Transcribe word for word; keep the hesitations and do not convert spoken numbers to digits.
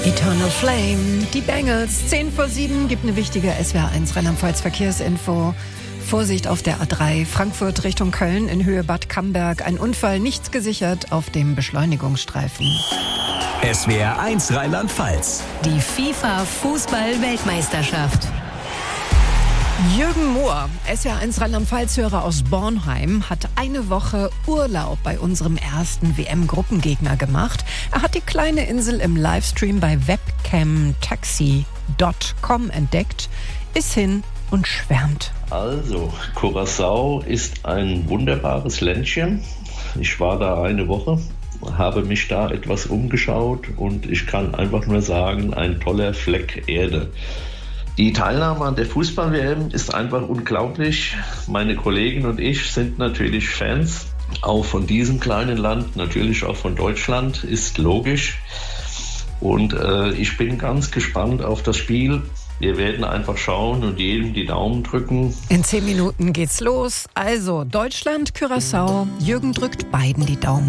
Eternal Flame, die Bengals. zehn vor sieben gibt eine wichtige S W R eins Rheinland-Pfalz Verkehrsinfo. Vorsicht auf der A drei, Frankfurt Richtung Köln in Höhe Bad Camberg. Ein Unfall, nichts gesichert auf dem Beschleunigungsstreifen. S W R eins Rheinland-Pfalz. Die FIFA-Fußball-Weltmeisterschaft. Jürgen Mohr, S W R eins Rheinland-Pfalz-Hörer aus Bornheim, hat eine Woche Urlaub bei unserem ersten W M-Gruppengegner gemacht. Er hat die kleine Insel im Livestream bei webcam taxi punkt com entdeckt, ist hin und schwärmt. Also, Curaçao ist ein wunderbares Ländchen. Ich war da eine Woche, habe mich da etwas umgeschaut und ich kann einfach nur sagen, ein toller Fleck Erde. Die Teilnahme an der Fußball-W M ist einfach unglaublich. Meine Kollegen und ich sind natürlich Fans, auch von diesem kleinen Land, natürlich auch von Deutschland, ist logisch. Und äh, ich bin ganz gespannt auf das Spiel. Wir werden einfach schauen und jedem die Daumen drücken. In zehn Minuten geht's los. Also Deutschland, Curaçao. Jürgen drückt beiden die Daumen.